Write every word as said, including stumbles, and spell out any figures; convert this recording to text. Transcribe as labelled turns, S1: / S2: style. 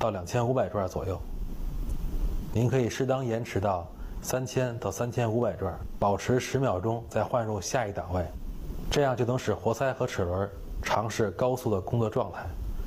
S1: 到两千五百转左右。您可以适当延迟到三千到三千五百转，保持十秒钟，再换入下一档位，这样就能使活塞和齿轮尝试高速的工作状态。